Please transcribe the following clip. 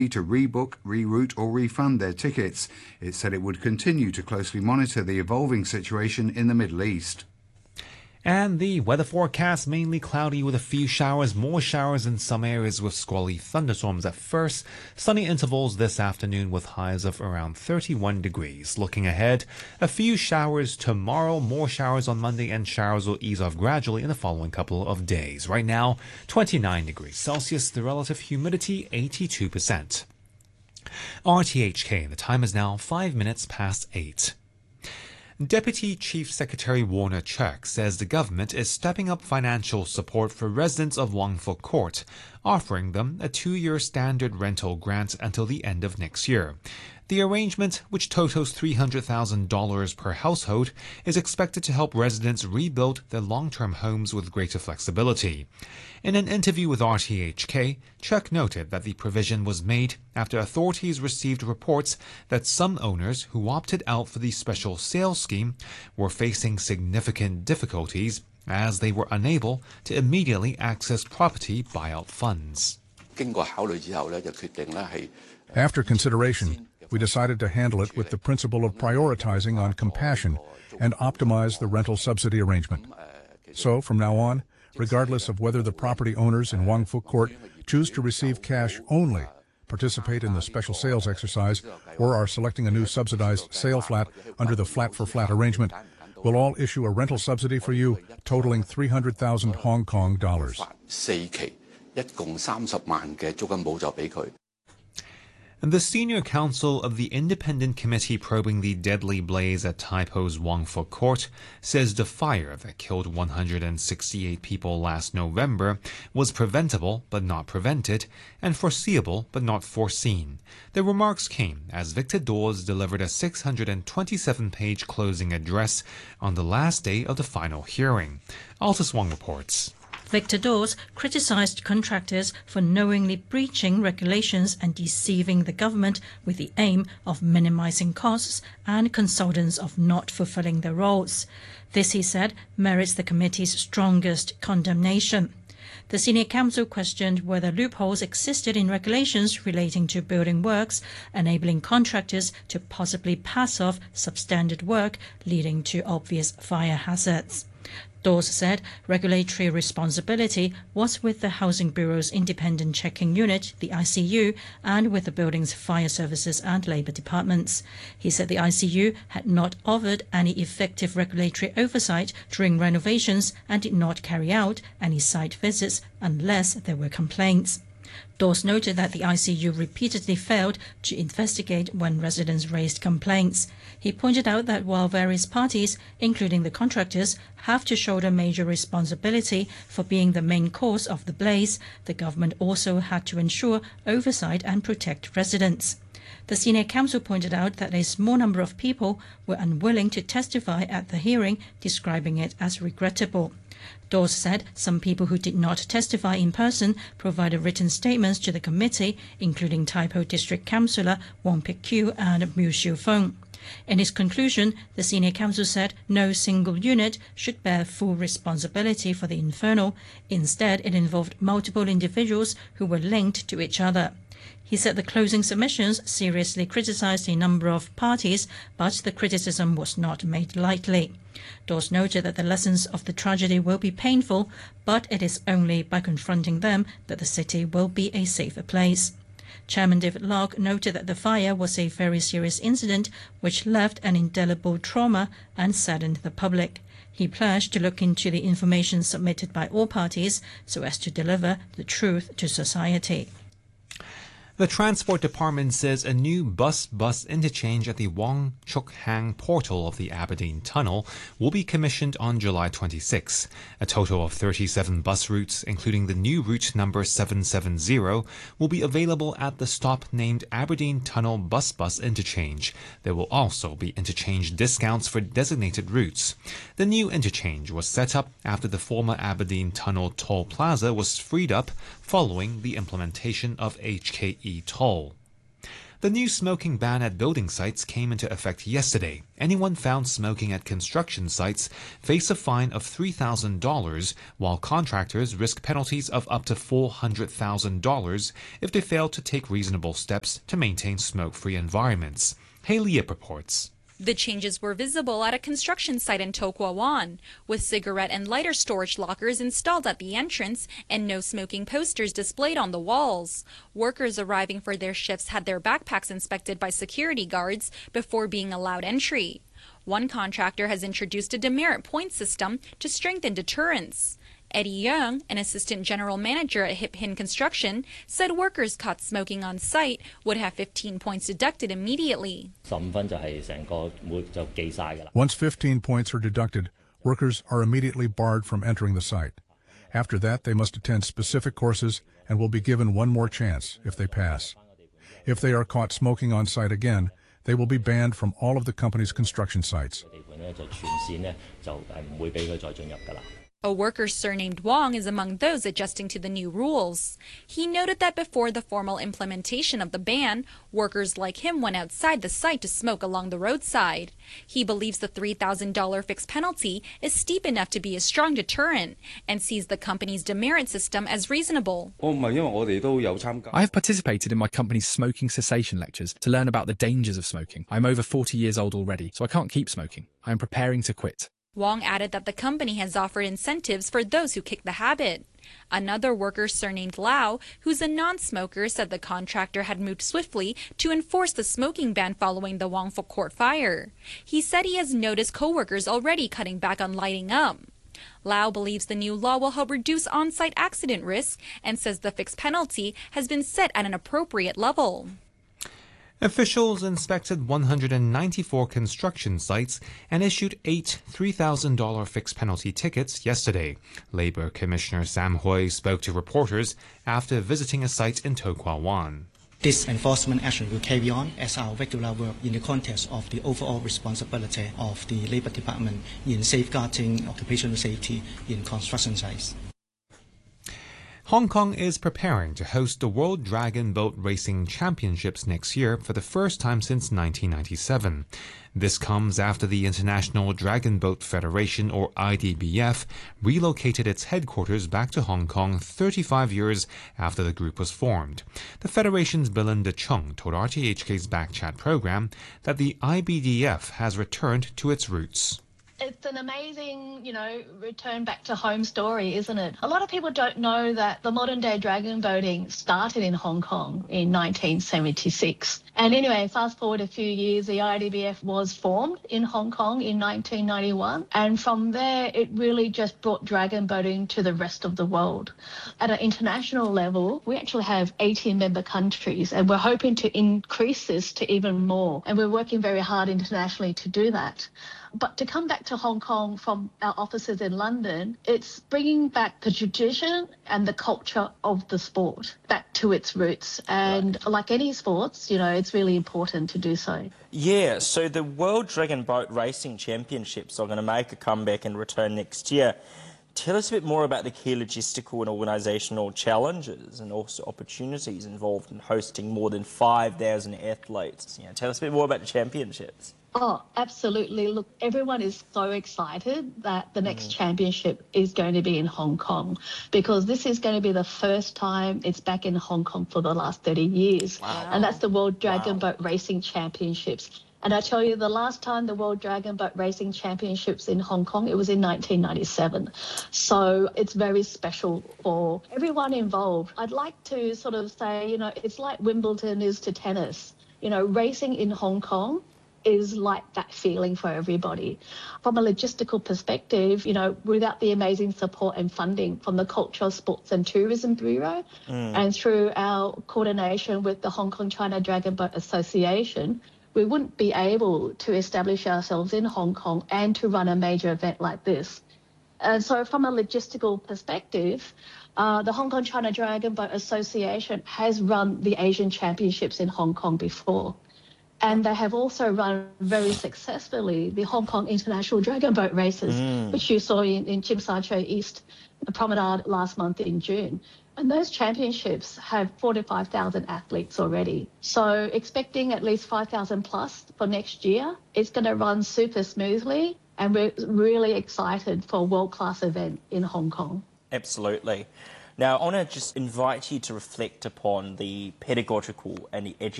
to rebook, reroute or refund their tickets. It said it would continue to closely monitor the evolving situation in the Middle East. And the weather forecast, mainly cloudy with a few showers, more showers in some areas with squally thunderstorms at first. Sunny intervals this afternoon with highs of around 31 degrees. Looking ahead, a few showers tomorrow, more showers on Monday, and showers will ease off gradually in the following couple of days. Right now, 29 degrees Celsius, the relative humidity 82%. RTHK, the time is now 5 minutes past 8. Deputy Chief Secretary Warner Cheuk says the government is stepping up financial support for residents of Wong Fuk Court, offering them a 2-year standard rental grant until the end of next year. The arrangement, which totals $300,000 per household, is expected to help residents rebuild their long-term homes with greater flexibility. In an interview with RTHK, Cheuk noted that the provision was made after authorities received reports that some owners who opted out for the special sales scheme were facing significant difficulties as they were unable to immediately access property buyout funds. After consideration, we decided to handle it with the principle of prioritizing on compassion and optimize the rental subsidy arrangement. So, from now on, regardless of whether the property owners in Wong Fuk Court choose to receive cash only, participate in the special sales exercise, or are selecting a new subsidized sale flat under the flat-for-flat arrangement, we'll all issue a rental subsidy for you totaling 300,000 Hong Kong dollars. The senior counsel of the independent committee probing the deadly blaze at Tai Po's Wong Fuk Court says the fire that killed 168 people last November was preventable but not prevented, and foreseeable but not foreseen. The remarks came as Victor Dawes delivered a 627-page closing address on the last day of the final hearing. Altus Wong reports. Victor Dawes criticized contractors for knowingly breaching regulations and deceiving the government with the aim of minimizing costs, and consultants of not fulfilling their roles. This, he said, merits the committee's strongest condemnation. The senior counsel questioned whether loopholes existed in regulations relating to building works, enabling contractors to possibly pass off substandard work, leading to obvious fire hazards. Dawes said regulatory responsibility was with the Housing Bureau's Independent Checking Unit, the ICU, and with the building's fire services and labour departments. He said the ICU had not offered any effective regulatory oversight during renovations and did not carry out any site visits unless there were complaints. Dawes noted that the ICU repeatedly failed to investigate when residents raised complaints. He pointed out that while various parties, including the contractors, have to shoulder major responsibility for being the main cause of the blaze, the government also had to ensure oversight and protect residents. The senior counsel pointed out that a small number of people were unwilling to testify at the hearing, describing it as regrettable. Dawes said some people who did not testify in person provided written statements to the committee, including Tai Po District Councillor Wong Pik Kiew and Mu Xiu Feng. In his conclusion, the senior counsel said no single unit should bear full responsibility for the inferno. Instead, it involved multiple individuals who were linked to each other. He said the closing submissions seriously criticized a number of parties, but the criticism was not made lightly. Dawes noted that the lessons of the tragedy will be painful, but it is only by confronting them that the city will be a safer place. Chairman David Locke noted that the fire was a very serious incident which left an indelible trauma and saddened the public. He pledged to look into the information submitted by all parties so as to deliver the truth to society. The Transport Department says a new bus interchange at the Wong Chuk Hang portal of the Aberdeen Tunnel will be commissioned on July 26. A total of 37 bus routes, including the new route number 770, will be available at the stop named Aberdeen Tunnel Bus Interchange. There will also be interchange discounts for designated routes. The new interchange was set up after the former Aberdeen Tunnel toll plaza was freed up following the implementation of HKE toll. The new smoking ban at building sites came into effect yesterday. Anyone found smoking at construction sites face a fine of $3,000, while contractors risk penalties of up to $400,000 if they fail to take reasonable steps to maintain smoke-free environments. Haley Yip reports. The changes were visible at a construction site in To Kwa Wan, with cigarette and lighter storage lockers installed at the entrance and no smoking posters displayed on the walls. Workers arriving for their shifts had their backpacks inspected by security guards before being allowed entry. One contractor has introduced a demerit point system to strengthen deterrence. Eddie Young, an assistant general manager at Hip Hin Construction, said workers caught smoking on site would have 15 points deducted immediately. Once 15 points are deducted, workers are immediately barred from entering the site. After that, they must attend specific courses and will be given one more chance if they pass. If they are caught smoking on site again, they will be banned from all of the company's construction sites. A worker surnamed Wong is among those adjusting to the new rules. He noted that before the formal implementation of the ban, workers like him went outside the site to smoke along the roadside. He believes the $3,000 fixed penalty is steep enough to be a strong deterrent and sees the company's demerit system as reasonable. I have participated in my company's smoking cessation lectures to learn about the dangers of smoking. I'm over 40 years old already, so I can't keep smoking. I am preparing to quit. Wong added that the company has offered incentives for those who kick the habit. Another worker surnamed Lau, who's a non-smoker, said the contractor had moved swiftly to enforce the smoking ban following the Wangfuk court fire. He said he has noticed co-workers already cutting back on lighting up. Lau believes the new law will help reduce on-site accident risk and says the fixed penalty has been set at an appropriate level. Officials inspected 194 construction sites and issued 8 $3,000 fixed penalty tickets yesterday. Labour Commissioner Sam Hui spoke to reporters after visiting a site in To Kwa Wan. This enforcement action will carry on as our regular work in the context of the overall responsibility of the Labour Department in safeguarding occupational safety in construction sites. Hong Kong is preparing to host the World Dragon Boat Racing Championships next year for the first time since 1997. This comes after the International Dragon Boat Federation, or IDBF, relocated its headquarters back to Hong Kong 35 years after the group was formed. The Federation's Belinda Chung told RTHK's Backchat program that the IBDF has returned to its roots. It's an amazing, return back to home story, isn't it? A lot of people don't know that the modern day dragon boating started in Hong Kong in 1976. And anyway, fast forward a few years, the IDBF was formed in Hong Kong in 1991. And from there, it really just brought dragon boating to the rest of the world. At an international level, we actually have 18 member countries, and we're hoping to increase this to even more. And we're working very hard internationally to do that. But to come back to Hong Kong from our offices in London, it's bringing back the tradition and the culture of the sport back to its roots. And like any sports, it's really important to do so. Yeah, so the World Dragon Boat Racing Championships are going to make a comeback and return next year. Tell us a bit more about the key logistical and organisational challenges and also opportunities involved in hosting more than 5,000 athletes. Tell us a bit more about the championships. Oh, absolutely. Look, everyone is so excited that the next championship is going to be in Hong Kong, because this is going to be the first time it's back in Hong Kong for the last 30 years. Wow. And that's the World Dragon Boat Racing Championships. And I tell you, the last time the World Dragon Boat Racing Championships in Hong Kong, it was in 1997. So it's very special for everyone involved. I'd like to sort of say, it's like Wimbledon is to tennis. Racing in Hong Kong is like that feeling for everybody. From a logistical perspective, without the amazing support and funding from the Culture, Sports and Tourism Bureau, and through our coordination with the Hong Kong China Dragon Boat Association, we wouldn't be able to establish ourselves in Hong Kong and to run a major event like this. And so from a logistical perspective, the Hong Kong China Dragon Boat Association has run the Asian Championships in Hong Kong before. And they have also run very successfully the Hong Kong International Dragon Boat Races, which you saw in Tsim Sha Tsui East Promenade last month in June. And those championships have 45,000 athletes already. So expecting at least 5,000 plus for next year. It's going to run super smoothly, and we're really excited for a world-class event in Hong Kong. Absolutely. Now, I want to just invite you to reflect upon the pedagogical and the educational